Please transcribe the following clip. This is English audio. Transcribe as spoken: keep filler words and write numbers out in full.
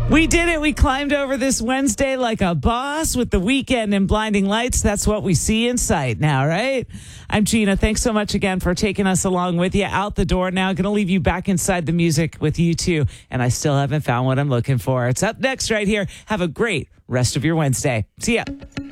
We did it. We climbed over this Wednesday like a boss with the weekend and blinding lights. That's what we see in sight now, right? I'm Gina. Thanks so much again for taking us along with you. Out the door now. Going to leave you back inside the music with you too. And I still haven't found what I'm looking for. It's up next right here. Have a great rest of your Wednesday. See ya.